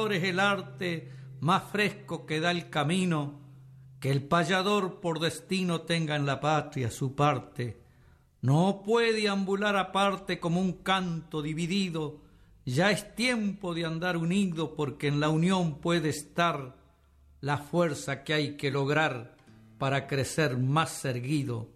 payador es el arte más fresco que da el camino, que el payador por destino tenga en la patria su parte. No puede ambular aparte como un canto dividido, ya es tiempo de andar unido, porque en la unión puede estar la fuerza que hay que lograr para crecer más erguido.